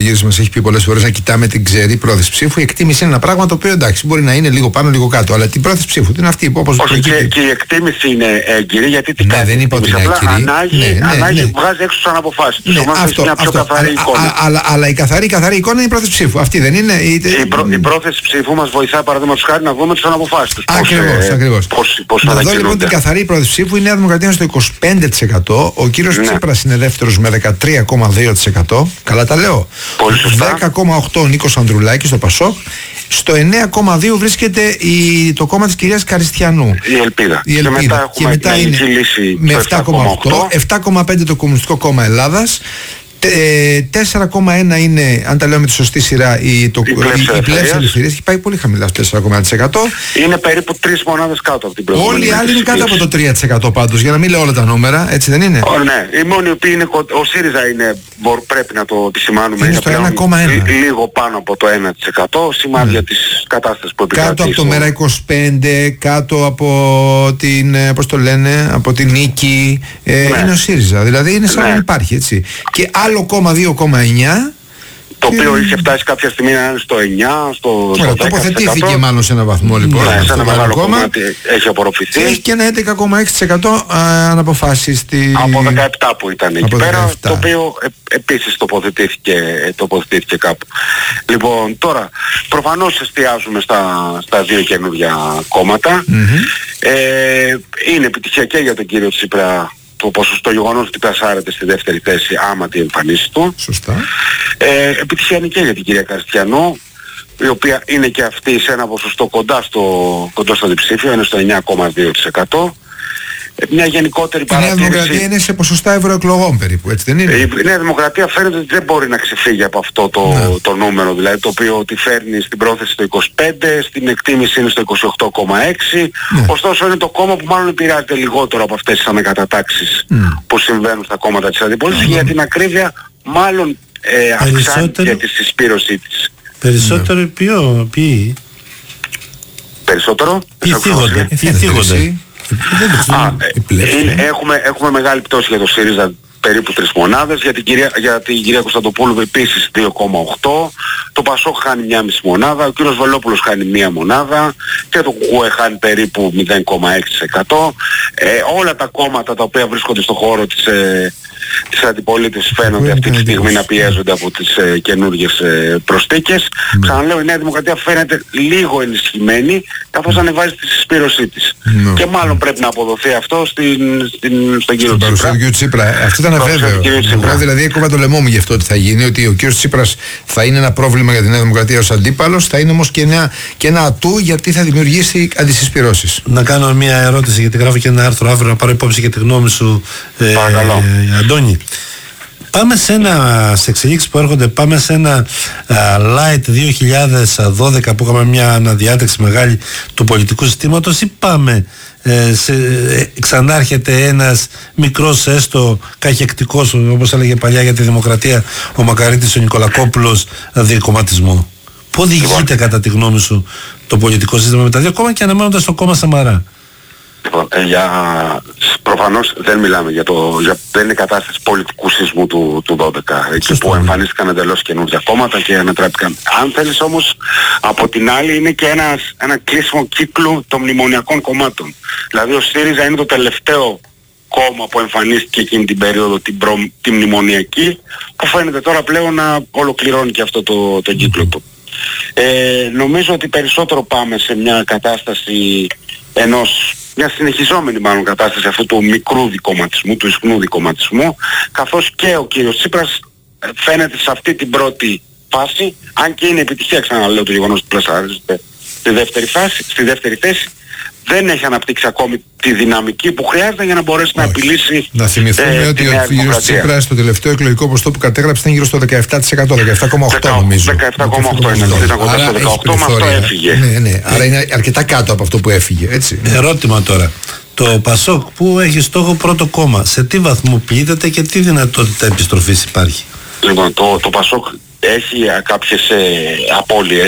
Αργύρης μας έχει πει πολλές φορές να κοιτάμε την ξερή πρόθεση ψήφου. Η εκτίμηση είναι ένα πράγμα το οποίο εντάξει μπορεί να είναι λίγο πάνω λίγο κάτω, αλλά την πρόθεση ψήφου είναι αυτή που όπως και η εκτίμηση είναι έγκυρη, γιατί τι κάνει. Δεν είπα ότι είναι έγκυρη. Ανάγει, βγάζει έξω σαν αποφάσεις. Αυτό, μια πιο καθαρή εικόνα. Αλλά η καθαρή εικόνα είναι η πρόθεση ψήφου. Αυτή δεν είναι. Η πρόθεση ψήφου μας βοηθάει παραδείγματος χάρη να δούμε τις αναποφάσεις τους. Ακριβώς. Να δω λοιπόν την καθαρή πρόθεση ψήφου. Η Νέα Δημοκρατία είναι στο 25%. Ο κύριος Τσίπρας είναι δεύτερος με 13,2%. Καλά τα λέω. 10,8% ο Νίκος Ανδρουλάκης στο Πασόκ. Στο 9,2 βρίσκεται το κόμμα της κυρίας Καριστιανού. Η Ελπίδα. Και μετά είναι με 7,8. 7,5 το Κομμουνιστικό Κόμμα Ελλάδας. 4,1 είναι, αν τα λέω με τη σωστή σειρά, η Πλεύση Ελευθερίας. Έχει πάει πολύ χαμηλά στο 4,1%. Είναι περίπου 3 μονάδες κάτω από την προηγούμενη. Όλοι οι άλλοι είναι κάτω από το 3% πάντως, για να μην λέω όλα τα νούμερα, έτσι δεν είναι? Ναι, οι μόνοι οποίοι είναι, ο ΣΥΡΙΖΑ είναι, πρέπει να το επισημάνουμε, είναι στο 1,1. Λίγο πάνω από το 1%, σημάδια της κατάστασης που επικρατεί. Κάτω από το ΜΕΡΑ25, κάτω από την, πώς το λένε, από την Νίκη, είναι ο ΣΥΡΙΖΑ, δηλαδή είναι σαν να υπάρχει, έτσι. Και άλλο κόμμα 2,9, το οποίο είχε φτάσει κάποια στιγμή να είναι στο 9, στο 10%. Τοποθετήθηκε μάλλον σε ένα βαθμό λοιπόν. Ναι, σε ένα μεγάλο κομμάτι έχει απορροφηθεί. Έχει και ένα 11,6% αναποφάσεις από 17 που ήταν εκεί πέρα, το οποίο επίσης τοποθετήθηκε κάπου. Λοιπόν, τώρα προφανώς εστιάζουμε στα δύο καινούργια κόμματα. Είναι επιτυχία και για τον κύριο Τσίπρα το ποσοστό γεγονός ότι πλασάρεται στη δεύτερη θέση άμα την εμφανίσει του. Σωστά. Επιτυχία είναι και για την κυρία Καριστιανού, η οποία είναι και αυτή σε ένα ποσοστό κοντά στο διψήφιο, είναι στο 9,2%. Μια γενικότερη παρατήρηση. Η Νέα Δημοκρατία είναι σε ποσοστά ευρωεκλογών περίπου, έτσι δεν είναι? Η Νέα Δημοκρατία φαίνεται ότι δεν μπορεί να ξεφύγει από αυτό το νούμερο, δηλαδή το οποίο τη φέρνει στην πρόθεση στο 25, στην εκτίμηση είναι στο 28,6. Ωστόσο είναι το κόμμα που μάλλον επηρεάζεται λιγότερο από αυτές τις ανακατατάξεις που συμβαίνουν στα κόμματα της αντιπολίτευσης. Για την ακρίβεια μάλλον αυξάνει και τη συσπήρωσή της. Περισσότερο ποιοι? Περισσότερο? Ποιοι θίγονται? Έχουμε μεγάλη πτώση για το ΣΥΡΙΖΑ, περίπου 3 μονάδες, για την κυρία Κωνσταντοπούλου επίσης 2,8, το Πασόκ χάνει 1,5 μονάδα, ο κύριος Βελόπουλος χάνει 1 μονάδα και το ΚΚΕ χάνει περίπου 0,6%. Όλα τα κόμματα τα οποία βρίσκονται στο χώρο της αντιπολίτευσης φαίνονται αυτή τη στιγμή να πιέζονται από τις καινούργιες προσθήκες. Ξαναλέω, η Νέα Δημοκρατία φαίνεται λίγο ενισχυμένη καθώς ανεβάζει τη συσπήρωσή της. Και μάλλον πρέπει να αποδοθεί αυτό στον κύριο Τσίπρα. Αυτό ήταν αβέβαιο. Εγώ δηλαδή έκοβα το λαιμό μου γι' αυτό ότι θα γίνει, ότι ο κύριος Τσίπρας θα είναι ένα πρόβλημα για τη Νέα Δημοκρατία ως αντίπαλος, θα είναι όμως και ένα ατού γιατί θα δημιουργήσει αντισυσπυρώσεις. Να κάνω μια ερώτηση, γιατί γράφω και ένα άρθρο αύριο, να πάρω υπόψη και τη γνώμη σου, Αντώνη. Πάμε σε εξελίξεις που έρχονται, πάμε σε ένα Light 2012 που είχαμε μια αναδιάταξη μεγάλη του πολιτικού συστήματος, ή πάμε ξανάρχεται ένας μικρός έστω καχεκτικός, όπως έλεγε παλιά για τη δημοκρατία ο Μακαρίτης ο Νικολακόπουλος, διεκομματισμό? Πού οδηγείται κατά τη γνώμη σου το πολιτικό σύστημα με τα δύο κόμματα και αναμένοντας το κόμμα Σαμαρά? Προφανώς δεν μιλάμε δεν είναι κατάσταση πολιτικού σεισμού του 12, εκεί που εμφανίστηκαν εντελώς καινούργια κόμματα και ανατράπηκαν. Αν θέλεις όμως, από την άλλη είναι και ένα κλείσιμο κύκλου των μνημονιακών κομμάτων. Δηλαδή ο ΣΥΡΙΖΑ είναι το τελευταίο κόμμα που εμφανίστηκε εκείνη την περίοδο, τη μνημονιακή, που φαίνεται τώρα πλέον να ολοκληρώνει και αυτό το κύκλο του. Νομίζω ότι περισσότερο πάμε σε μια κατάσταση μια συνεχιζόμενη μάλλον κατάσταση αυτού του μικρού δικομματισμού, του ισχνού δικομματισμού, καθώς και ο κύριος Τσίπρας φαίνεται σε αυτή την πρώτη φάση, αν και είναι επιτυχία, ξαναλέω, το γεγονός ότι πλασαρίζεται στη δεύτερη θέση, δεν έχει αναπτύξει ακόμη τη δυναμική που χρειάζεται για να μπορέσει να επιλύσει. Να θυμηθούμε ότι ο κύριος Τσίπρας στο τελευταίο εκλογικό ποσοστό που κατέγραψε ήταν γύρω στο 17%, 17,8% νομίζω. 17,8% ήταν κοντά στο 18%, με αυτό έφυγε. Ναι, άρα είναι αρκετά κάτω από αυτό που έφυγε, έτσι. Ερώτημα τώρα. Το Πασόκ που έχει στόχο πρώτο κόμμα, σε τι βαθμό πλήττεται και τι δυνατότητα επιστροφής υπάρχει? Λοιπόν, το Πασόκ έχει κάποιες απώλειες.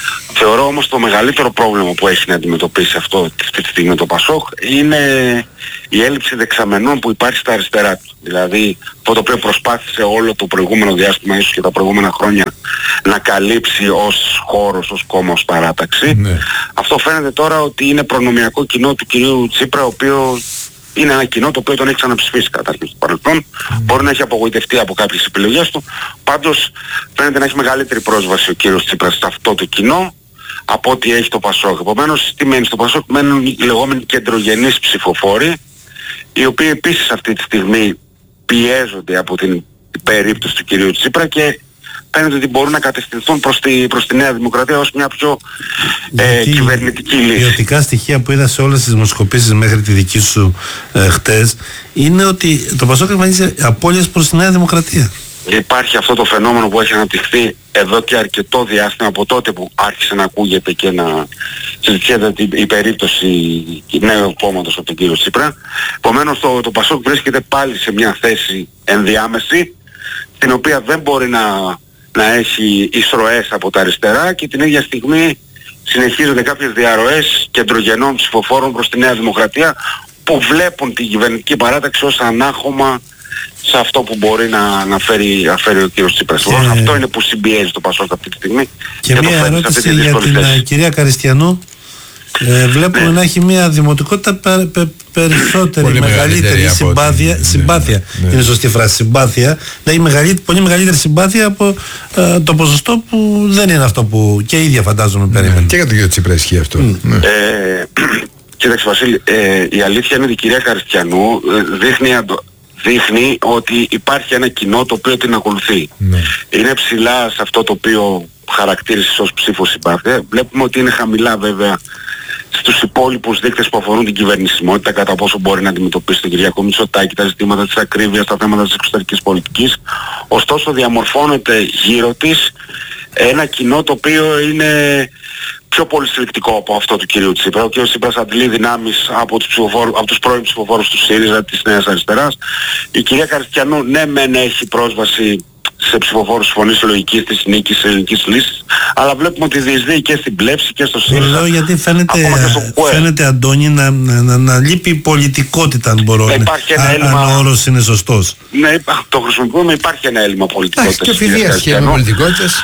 Θεωρώ όμως το μεγαλύτερο πρόβλημα που έχει να αντιμετωπίσει αυτή τη στιγμή το ΠΑΣΟΚ είναι η έλλειψη δεξαμενών που υπάρχει στα αριστερά του. Δηλαδή αυτό το οποίο προσπάθησε όλο το προηγούμενο διάστημα, ίσως και τα προηγούμενα χρόνια, να καλύψει ως χώρος, ως κόμμα, ως παράταξη. Ναι. Αυτό φαίνεται τώρα ότι είναι προνομιακό κοινό του κυρίου Τσίπρα, ο οποίος είναι ένα κοινό το οποίο τον έχει ξαναψηφίσει καταρχήν στο παρελθόν. Μπορεί να έχει απογοητευτεί από κάποιες επιλογές του. Πάντως φαίνεται να έχει μεγαλύτερη πρόσβαση ο κύριος Τσίπρας σε αυτό το κοινό από ό,τι έχει το ΠΑΣΟΚ. Επομένως, τι μένει στο ΠΑΣΟΚ? Μένουν οι λεγόμενοι κεντρογενείς ψηφοφόροι, οι οποίοι επίσης αυτή τη στιγμή πιέζονται από την περίπτωση του κυρίου Τσίπρα και φαίνεται ότι μπορούν να κατευθυνθούν προς τη Νέα Δημοκρατία ως μια πιο κυβερνητική λύση. Ποιοτικά στοιχεία που είδα σε όλες τις δημοσκοπήσεις μέχρι τη δική σου χτες είναι ότι το ΠΑΣΟΚ εμφανίζει απώλειες προς τη Νέα Δημοκρατία. Υπάρχει αυτό το φαινόμενο που έχει αναπτυχθεί εδώ και αρκετό διάστημα, από τότε που άρχισε να ακούγεται και να συζητιέται η περίπτωση νέου κόμματος από τον κύριο Τσίπρα. Επομένως το ΠΑΣΟΚ βρίσκεται πάλι σε μια θέση ενδιάμεση, την οποία δεν μπορεί να έχει εισρωές από τα αριστερά, και την ίδια στιγμή συνεχίζονται κάποιες διαρροές κεντρογενών ψηφοφόρων προς τη Νέα Δημοκρατία που βλέπουν την κυβερνητική παράταξη ως ανάχωμα σε αυτό που μπορεί να φέρει ο κύριος Τσίπρας. Αυτό είναι που συμπιέζει το ΠΑΣΟΚ αυτή τη στιγμή. Και μια ερώτηση για την κυρία Καριστιανού. Βλέπουμε να έχει μια δημοτικότητα περισσότερη, μεγαλύτερη συμπάθεια. Είναι σωστή φράση, συμπάθεια. Να έχει πολύ μεγαλύτερη συμπάθεια από το ποσοστό που δεν είναι αυτό που και ίδια φαντάζομαι περίμενε. Και για τον κύριο Τσίπρα ισχύει αυτό. Κοίταξε Βασίλη, η αλήθεια είναι ότι η κυρία Καριστιανού δείχνει ότι υπάρχει ένα κοινό το οποίο την ακολουθεί. Είναι ψηλά σε αυτό το οποίο χαρακτήρισε ως ψήφο συμπάθεια. Βλέπουμε ότι είναι χαμηλά βέβαια στους υπόλοιπους δείκτες που αφορούν την κυβερνησιμότητα, κατά πόσο μπορεί να αντιμετωπίσει τον Κυριάκο Μητσοτάκη, τα ζητήματα της ακρίβειας, τα θέματα της εξωτερικής πολιτικής. Ωστόσο διαμορφώνεται γύρω της ένα κοινό το οποίο είναι πιο πολυσυλλεκτικό από αυτό του κυρίου Τσίπρα. Ο κύριος Τσίπρας αντλεί δυνάμεις από τους πρώην ψηφοφόρους του ΣΥΡΙΖΑ, της Νέας Αριστεράς. Η κυρία Καριστιανού ναι μεν έχει πρόσβαση σε ψηφοφόρους φωνής λογικής της νίκης, ελληνικής λύσης, αλλά βλέπουμε ότι διεισδύει και στην πλεύση και στο ΣΥΡΙΖΑ. Λέω γιατί φαίνεται Αντώνη να λείπει η πολιτικότητα, αν μπορώ, αν ο όρος είναι σωστός. Ναι, το χρησιμοποιούμε, υπάρχει ένα έλλειμμα πολιτικότητας. Και φιδίας και έλλειμμα πολιτικότητας.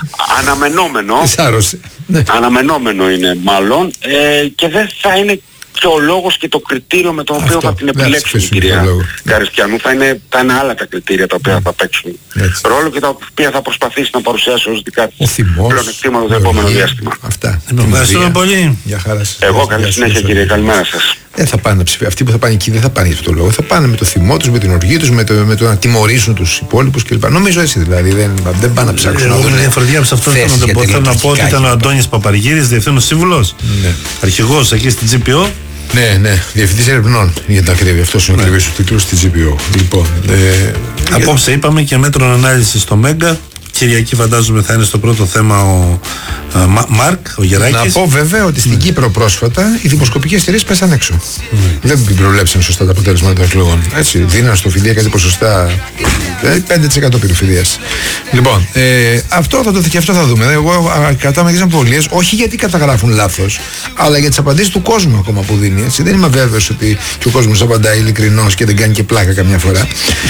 Αναμενόμενο είναι μάλλον, και δεν θα είναι και ο λόγος και το κριτήριο με το οποίο θα την επιλέξουν η κυρία Καριστιανού. Θα είναι άλλα τα κριτήρια τα οποία θα παίξουν ρόλο και τα οποία θα προσπαθήσει να παρουσιάσει ως δικά της πλεονεκτήματα το επόμενο διάστημα. Αυτά. Ευχαριστούμε πολύ. Εγώ καλή συνέχεια κύριε, καλημέρα σας. Δεν θα πάνε αυτοί που θα πάνε εκεί δεν θα πάνε για αυτό το λόγο. Θα πάνε με το θυμό τους, με την οργή τους, με το να τιμωρήσουν τους υπόλοιπους κλπ. Νομίζω έτσι δηλαδή. Δεν πάνε να ψάξουν να δουν. Διαφορετικά από αυτό θέλω να πω ότι ήταν ο Αντώνης Παπαργύρης, διευθύνων σύμβουλος, αρχηγός εκεί στην GPO. Ναι, διευθυντής ερευνών για την ακρίβεια. Αυτός είναι ο ακριβής του τίτλου στη GPO. Λοιπόν, απόψε είπαμε και μέτρων ανάλυσης στο Μέγκα. Κυριακή φαντάζομαι θα είναι στο πρώτο θέμα ο Μάρκ, ο Γεράκης. Να πω βέβαια ότι στην Κύπρο πρόσφατα οι δημοσκοπικές εταιρείες πέσαν έξω. Δεν προβλέψαν σωστά τα αποτέλεσματα των εκλογών. Έτσι, δίναν στο Φιδία κάτι ποσοστά 5% πυροφιδίας. Λοιπόν, αυτό θα δούμε. Εγώ κρατάω μερικές αμφιβολίες, όχι γιατί καταγράφουν λάθος, αλλά για τις απαντήσεις του κόσμου ακόμα που δίνει. Έτσι. Δεν είμαι βέβαιος ότι και ο κόσμος απαντάει ειλικρινώς και δεν κάνει και πλάκα καμιά φορά.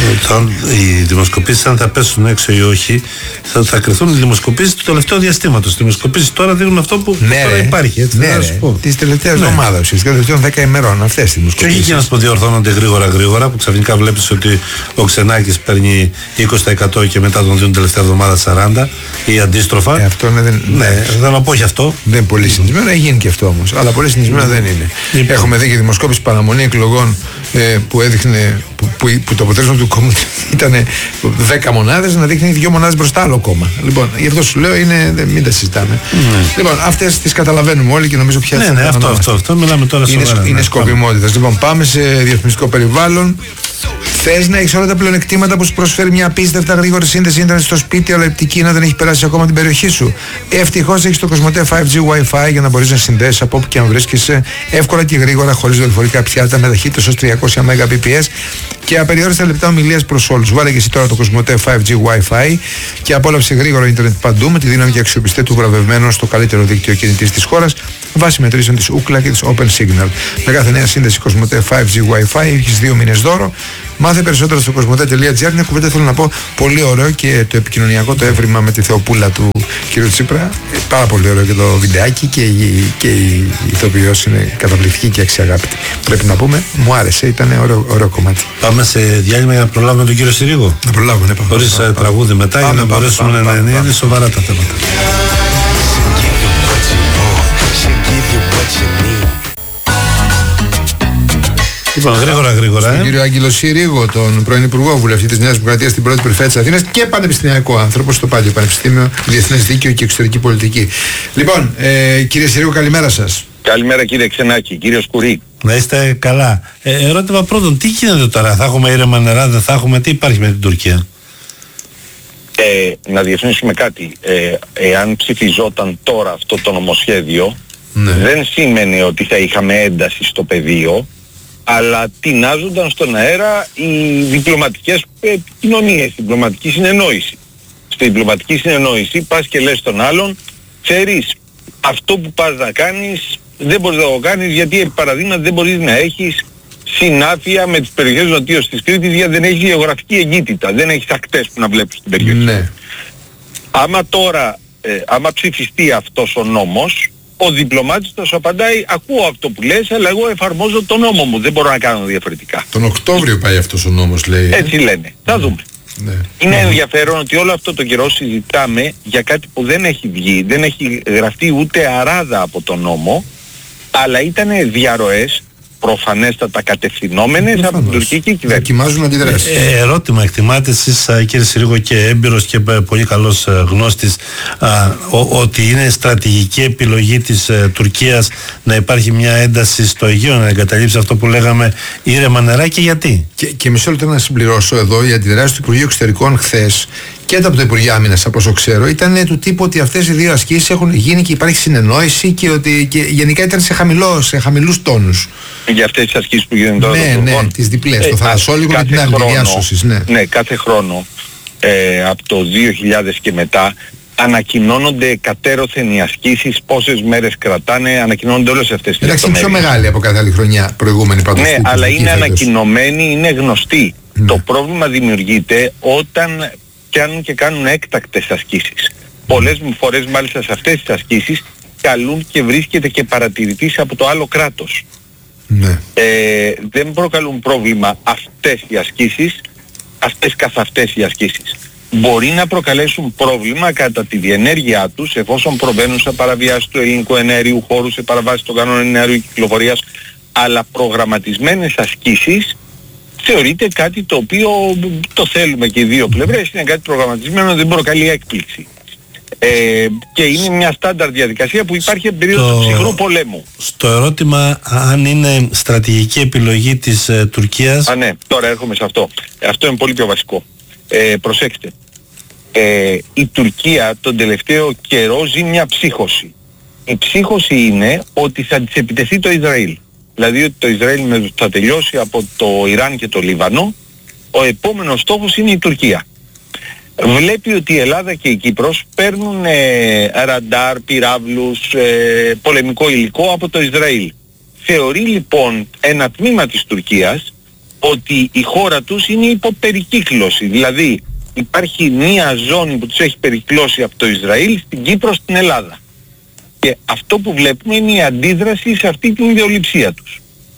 Οι δημοσκοπήσεις, αν θα πέσουν έξω ή όχι, θα κρυθούν οι δημοσκοπήσεις του τελευταίου διαστήματος. Οι δημοσκοπήσεις τώρα δίνουν αυτό που τώρα υπάρχει. Έτσι, της τελευταίας εβδομάδας, ουσιαστικά των τελευταίων 10 ημερών. Αυτές τις δημοσκοπήσεις. Και όχι και να σου διορθώνονται γρήγορα, που ξαφνικά βλέπεις ότι ο Ξενάκης παίρνει 20% και μετά τον δίνουν τελευταία εβδομάδα 40% ή αντίστροφα. Αυτό δεν πω όχι αυτό. Δεν είναι πολύ συνηθισμένο, έχει γίνει και αυτό όμως. Αλλά πολύ συνηθισμένο δεν είναι. Έχουμε δει και δημοσκόπηση παραμονή εκλογών που έδειχνε που το αποτέλεσμα του κόμματο ήταν 10 μονάδες, να δείχνει 2 μονάδες μπροστά άλλο κόμμα. Λοιπόν, γι' αυτό σου λέω μην τα συζητάμε. Λοιπόν, αυτές τις καταλαβαίνουμε όλοι και νομίζω πια. Ναι, αυτό μιλάμε τώρα σοβαρά. Είναι σκοπιμότητας. Λοιπόν, πάμε σε διαφημιστικό περιβάλλον. Θες να έχεις όλα τα πλεονεκτήματα που σου προσφέρει μια απίστευτα γρήγορη σύνδεση ίντερνετ στο σπίτι, αλλά η Kina δεν έχει περάσει ακόμα την περιοχή σου? Ευτυχώς έχεις το Κοσμοτέ 5G Wi-Fi για να μπορείς να συνδέσεις από όπου και αν βρίσκεσαι εύκολα και γρήγορα, χωρίς δορυφορικά πιάτα, με ταχύτητες ως 300 Mbps και απεριόριστα λεπτά ομιλίας προς όλους. Βάλε και εσύ τώρα το Κοσμοτέ 5G Wi-Fi και απόλαυσε γρήγορο ίντερνετ παντού με τη δύναμη και αξιοπιστία του βραβευμένου στο καλύτερο δίκτυο κινητής της χώρας βάσει μετρήσεων της Ookla και της Open Signal. Με κάθε νέα σύνδεση Κοσμοτέ 5G Wi-Fi έχεις 2 μήνες δώρο. Μάθε περισσότερα στο κοσμοτέ.gr. Μια κουβέντα θέλω να πω, πολύ ωραίο και το επικοινωνιακό το έβριμα με τη Θεοπούλα του κ. Τσίπρα. Πάρα πολύ ωραίο και το βιντεάκι και η ηθοποιός είναι καταπληκτική και αξιαγάπητη. Πρέπει να πούμε, μου άρεσε, ήταν ωραίο κομμάτι. Πάμε σε διάλειμμα για να προλάβουμε τον κύριο Συρίγο. Να προλάβουμε, ναι, χωρίς τραγούδι μετά για να μπορέσουμε να είναι σοβαρά τα θέματα. Λοιπόν, γρήγορα. Στον κύριο Άγγελο Συρίγο, τον πρώην Υπουργό Βουλευτή της Νέας Δημοκρατίας στην πρώτη Περιφέρεια της Αθήνας και πανεπιστημιακό άνθρωπο στο Πάλιο Πανεπιστήμιο, Διεθνές Δίκαιο και Εξωτερική Πολιτική. Λοιπόν, κύριε Συρίγο, καλημέρα σας. Καλημέρα κύριε Ξενάκη, κύριο Σκουρί. Να είστε καλά. Ερώτημα πρώτον, τι γίνεται τώρα, θα έχουμε ήρεμα νερά, δεν θα έχουμε, τι υπάρχει με την Τουρκία? Να διευκρινίσουμε κάτι. Εάν ψηφιζόταν τώρα αυτό το νομοσχέδιο, δεν σημαίνει ότι θα είχαμε ένταση στο πεδίο, αλλά τεινάζονταν στον αέρα οι διπλωματικές επικοινωνίες, η διπλωματική συνεννόηση. Στη διπλωματική συνεννόηση πας και λες στον άλλον, ξέρεις, αυτό που πας να κάνεις δεν μπορείς να το κάνεις γιατί επί παραδείγματι δεν μπορείς να έχεις συνάφεια με τις περιοχές νοτίως της Κρήτης γιατί δεν έχεις γεωγραφική εγκύτητα, δεν έχεις ακτές που να βλέπεις την περιοχή. Ναι. Άμα τώρα, άμα ψηφιστεί αυτός ο νόμος, ο διπλωμάτης θα σου απαντάει, ακούω αυτό που λες, αλλά εγώ εφαρμόζω τον νόμο μου, δεν μπορώ να κάνω διαφορετικά. Τον Οκτώβριο πάει αυτός ο νόμος, λέει. Έτσι λένε. Θα δούμε. Ναι. Είναι ενδιαφέρον ότι όλο αυτό το καιρό συζητάμε για κάτι που δεν έχει βγει, δεν έχει γραφτεί ούτε αράδα από τον νόμο, αλλά ήταν διαρροές προφανέστατα κατευθυνόμενες από την τουρκική κυβέρνηση. Δοκιμάζουν αντιδράσεις. Ερώτημα, εκτιμάτε εσείς κύριε Συρίγο και έμπειρος και πολύ καλός γνώστης ότι είναι στρατηγική επιλογή της Τουρκίας να υπάρχει μια ένταση στο Αιγαίο, να εγκαταλείψει αυτό που λέγαμε ήρεμα νερά και γιατί? Και μισό λεπτό να συμπληρώσω εδώ, η αντιδράση του Υπουργείου Εξωτερικών χθες και από το Υπουργείο Άμυνας, από όσο ξέρω, ήταν του τύπου ότι αυτές οι δύο ασκήσεις έχουν γίνει και υπάρχει συνεννόηση και ότι και γενικά ήταν σε χαμηλούς τόνους. Για αυτές τις ασκήσεις που γίνονται τώρα. Ναι, τις διπλές, το θαλασσόλικο και την άλλη διάσωσης. Ναι, κάθε χρόνο από το 2000 και μετά ανακοινώνονται κατέρωθεν οι ασκήσεις, πόσες μέρες κρατάνε, ανακοινώνονται όλες αυτές τις εντάξει, είναι πιο μεγάλη από κάθε άλλη χρονιά προηγούμενη πάντως. Ναι, αλλά είναι ανακοινωμένοι, είναι γνωστοί. Ναι. Το πρόβλημα δημιουργείται όταν πιάνουν και κάνουν έκτακτες ασκήσεις. Πολλές φορές μάλιστα σε αυτές τις ασκήσεις καλούν και βρίσκεται και παρατηρητής από το άλλο κράτος. Ναι. Δεν προκαλούν πρόβλημα αυτές οι ασκήσεις, αυτές καθ' αυτές οι ασκήσεις. Μπορεί να προκαλέσουν πρόβλημα κατά τη διενέργειά τους εφόσον προβαίνουν σε παραβιάσεις του ελληνικού εναέριου χώρου, σε παραβάσεις των κανόνων εναέριου κυκλοφορίας, αλλά προγραμματισμένες ασκήσεις θεωρείται κάτι το οποίο το θέλουμε και οι δύο πλευρές, είναι κάτι προγραμματισμένο, δεν προκαλεί έκπληξη. Και είναι μια στάνταρ διαδικασία που υπάρχει από περίοδο του ψυχρού πολέμου. Στο ερώτημα αν είναι στρατηγική επιλογή της Τουρκίας... Ναι, τώρα έρχομαι σε αυτό. Αυτό είναι πολύ πιο βασικό. Προσέξτε. Η Τουρκία τον τελευταίο καιρό ζει μια ψύχωση. Η ψύχωση είναι ότι θα της επιτεθεί το Ισραήλ. Δηλαδή ότι το Ισραήλ θα τελειώσει από το Ιράν και το Λίβανο. Ο επόμενος στόχος είναι η Τουρκία. Βλέπει ότι η Ελλάδα και η Κύπρος παίρνουν ραντάρ, πυράβλους, πολεμικό υλικό από το Ισραήλ. Θεωρεί λοιπόν ένα τμήμα της Τουρκίας ότι η χώρα τους είναι υποπερικύκλωση. Δηλαδή υπάρχει μία ζώνη που τους έχει περικλώσει από το Ισραήλ στην Κύπρο, στην Ελλάδα. Και αυτό που βλέπουμε είναι η αντίδραση σε αυτή την ιδεολειψία τους.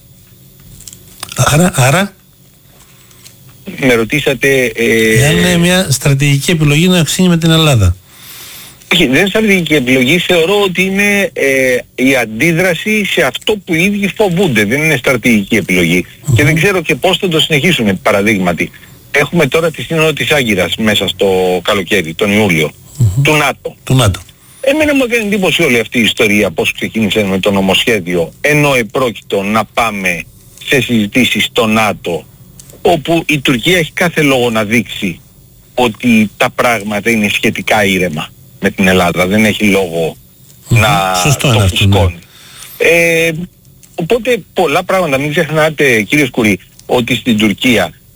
Άρα... Με ρωτήσατε... είναι μια στρατηγική επιλογή να οξύνει με την Ελλάδα. Όχι, δεν είναι στρατηγική επιλογή. Θεωρώ ότι είναι η αντίδραση σε αυτό που οι ίδιοι φοβούνται. Δεν είναι στρατηγική επιλογή. Και δεν ξέρω και πώς θα το συνεχίσουν. Παραδείγματι, έχουμε τώρα τη σύνοδο της Άγκυρας μέσα στο καλοκαίρι, τον Ιούλιο, του ΝΑΤΟ. Εμένα μου έκανε εντύπωση όλη αυτή η ιστορία, πώς ξεκίνησε με το νομοσχέδιο, ενώ επρόκειτο να πάμε σε συζητήσεις στο ΝΑΤΟ, όπου η Τουρκία έχει κάθε λόγο να δείξει ότι τα πράγματα είναι σχετικά ήρεμα με την Ελλάδα. Δεν έχει λόγο να το φουσκώνει. Οπότε πολλά πράγματα, μην ξεχνάτε κύριε Σκουρί, ότι στην Τουρκία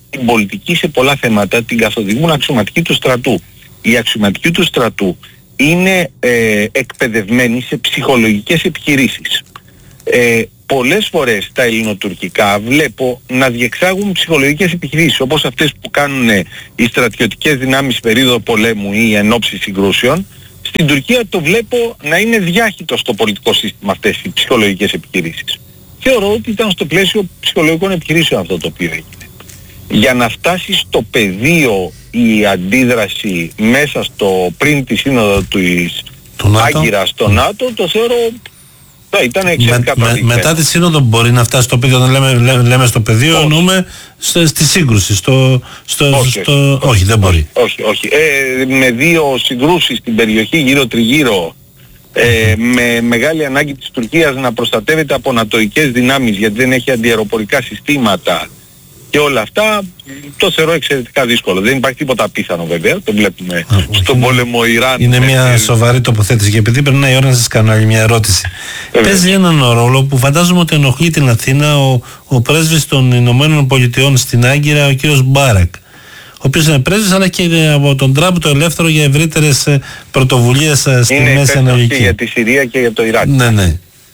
την πολιτική σε πολλά θέματα την καθοδηγούν αξιωματικοί του στρατού. Οι αξιωματικοί του στρατού είναι εκπαιδευμένοι σε ψυχολογικές επιχειρήσεις. Πολλές φορές τα ελληνοτουρκικά βλέπω να διεξάγουν ψυχολογικές επιχειρήσεις, όπως αυτές που κάνουν οι στρατιωτικές δυνάμεις σε περίοδο πολέμου ή εν ώψη συγκρούσεων. Στην Τουρκία το βλέπω να είναι διάχυτο στο πολιτικό σύστημα αυτές οι ψυχολογικές επιχειρήσεις. Θεωρώ ότι ήταν στο πλαίσιο ψυχολογικών επιχειρήσεων αυτό το οποίο έγινε. Για να φτάσει στο πεδίο η αντίδραση μέσα πριν τη σύνοδο του Άγκυρα στο ΝΑΤΟ, το θεωρώ ήταν εξαιρετικά μετά τη σύνοδο μπορεί να φτάσει στο πεδίο, όταν λέμε στο πεδίο εννοούμε στη σύγκρουση, όχι δεν μπορεί. Όχι. Με δύο συγκρούσεις στην περιοχή γύρω-τριγύρω, με μεγάλη ανάγκη της Τουρκίας να προστατεύεται από νατοικές δυνάμεις γιατί δεν έχει αντιαεροπορικά συστήματα και όλα αυτά, το θεωρώ εξαιρετικά δύσκολο. Δεν υπάρχει τίποτα απίθανο βέβαια, το βλέπουμε στον πόλεμο Ιράν. Είναι μια σοβαρή τοποθέτηση και επειδή περνάει η ώρα να σας κάνω άλλη μια ερώτηση. Παίζει έναν ρόλο που φαντάζομαι ότι ενοχλεί την Αθήνα ο πρέσβης των Ηνωμένων Πολιτειών στην Άγκυρα, ο κύριος Μπάρακ, ο οποίος είναι πρέσβης αλλά και από τον Τραμπ το ελεύθερο για ευρύτερες πρωτοβουλίες στη Μέση Ανατολή. Και για τη Συρία και για το Ιράκ. Ναι.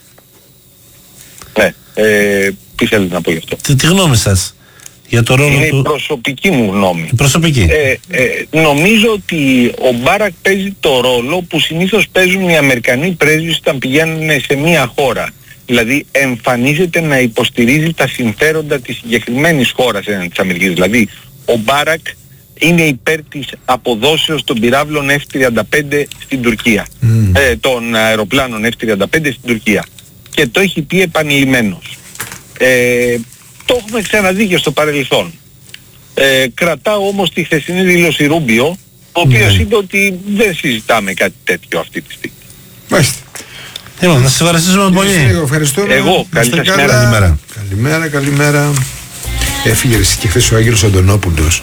Τι θέλετε να πω γι' αυτό? Τι γνώμη σας για το ρόλο είναι του? Η προσωπική μου γνώμη. Προσωπική. Νομίζω ότι ο Μπάρακ παίζει το ρόλο που συνήθως παίζουν οι Αμερικανοί πρέσβεις όταν πηγαίνουν σε μια χώρα. Δηλαδή εμφανίζεται να υποστηρίζει τα συμφέροντα της συγκεκριμένης χώρας της Αμερικής. Δηλαδή ο Μπάρακ είναι υπέρ της αποδόσεως των πυράβλων F-35 στην Τουρκία. Των αεροπλάνων F-35 στην Τουρκία. Και το έχει πει επανειλημμένος. Το έχουμε ξαναδεί και στο παρελθόν. Κρατάω όμως τη χθεσινή δήλωση Ρούμπιο, ο οποίος είπε ότι δεν συζητάμε κάτι τέτοιο αυτή τη στιγμή. Μάλιστα. Να σας ευχαριστήσουμε πολύ. Εγώ, καλημέρα. Καλημέρα. Έφυγε και χθες ο Άγγελος Αντωνόπουλος,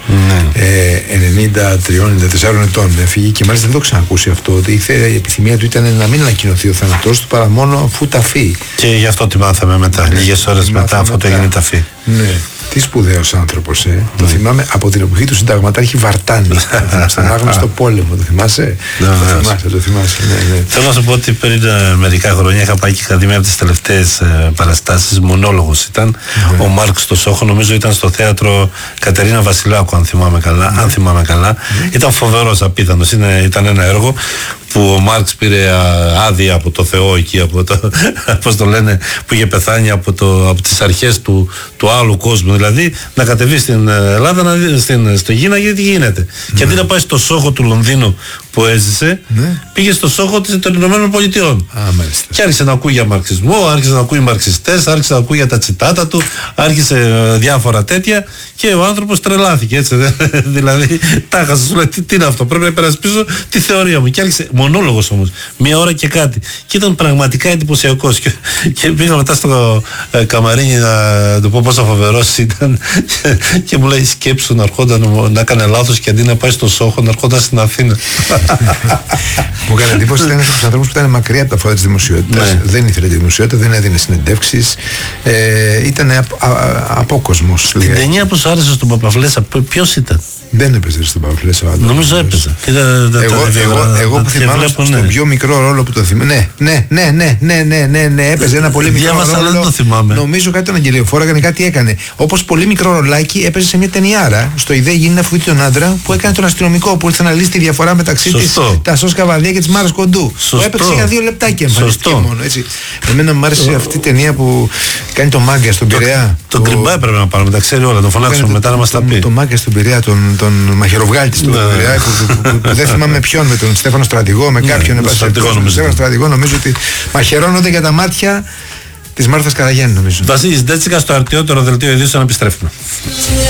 93-94 ετών. Έφυγε και μάλιστα δεν το ξανακούσει αυτό. Ότι η επιθυμία του ήταν να μην ανακοινωθεί ο θάνατός του παρά μόνο αφού ταφεί. Και γι' αυτό τη μάθαμε μετά, λίγες ώρες μετά, αφού το έγινε ταφή. Ναι. Τι σπουδαίος άνθρωπος, Το θυμάμαι από την εποχή του συνταγματάρχη Βαρτάνη. Στον άγνωστο πόλεμο, το θυμάσαι? Το θυμάσαι. Θέλω να σου πω ότι πριν μερικά χρόνια είχα πάει και είχα δει μια από τις τελευταίες παραστάσεις, μονόλογος ήταν. Ο Μάρξ στο Σόχο, νομίζω ήταν στο θέατρο Κατερίνα Βασιλάκου, αν θυμάμαι καλά. Ήταν φοβερός, απίθανος. Ήταν ένα έργο που ο Μάρξ πήρε άδεια από το Θεό εκεί, πώς το λένε, που είχε πεθάνει από τις αρχές του άλλου κόσμου, δηλαδή να κατεβεί στην Ελλάδα, να δει στο γήνα γιατί γίνεται. Και αντί να πάει στο Σόχο του Λονδίνου που έζησε, πήγε στο Σόχο των Ηνωμένων Πολιτειών. Και άρχισε να ακούει για μαρξισμό, άρχισε να ακούει μαρξιστές, άρχισε να ακούει για τα τσιτάτα του, άρχισε διάφορα τέτοια και ο άνθρωπος τρελάθηκε, έτσι. Δηλαδή, τάχασε, σου λέει, τι είναι αυτό, πρέπει να υπερασπίσω τη θεωρία μου. Και άρχισε μονόλογος όμως, μία ώρα και κάτι. Και ήταν πραγματικά εντυπωσιακός. Και πήγα μετά στο καμαρίνι να του πω πόσο φοβερός ήταν. Και μου λέει, σκέψου να ερχόταν, να έκανε λάθος και αντί να πάει στο Σόχο, να ερχόταν στην Αθήνα. Μου έκανε εντύπωση ότι ήταν ένας από τους ανθρώπους που ήταν μακριά από τα φώτα της δημοσιότητας. Δεν ήθελε τη δημοσιότητα, δεν έδινε συνεντεύξεις. Ήταν απόκοσμος. Την ταινία που σου άρεσε στον Παπαβλέσσα, ποιος ήταν? Δεν έπαιζε στον Παπαβλέσσα. Νομίζω έπαιζε. Εγώ που θυμάμαι στον πιο μικρό ρόλο που το θυμάμαι. Ναι, έπαιζε ένα πολύ μικρό ρόλο. Δεν το θυμάμαι. Νομίζω κάτι τον Αγγελιοφόρο έκανε, κάτι έκανε. Όπως πολύ μικρό ρολάκι έπαιζε σε μια ταινιάρα. Στο ιδέα γίνει να φοιτεί τον άντρα που έκανε τον αστυνομικό που ήρθε να λύσει τη διαφορά μεταξύ της Τασός Καβαδία και της Μάρας Κοντού. Που έπαιξε για 2 λεπτάκια εμφανιστική μόνο. Εμένα μου άρεσε αυτή η ταινία που κάνει το Μάγκα στον Πειραιά. Τον Κρυμπά έπρεπε να πάρουμε, τα ξέρει όλα, τον φωνάξουμε μετά να μας τα πει. Το Μάγκα στον Πειραιά, τον μαχαιροβγάλτη στον Πειραιά, που δεν θυμάμαι ποιον, με τον Στέφανο Στρατηγό, με κάποιον. Στέφανο Στρατηγό, νομίζω ότι μαχαιρώνονται για τα μάτια της Μάρθας Καραγιάννη, νομίζω. Βασίλης Ντέτσικα στο αρτιότερο δελτίο ειδήσεων, επιστρέφουμε.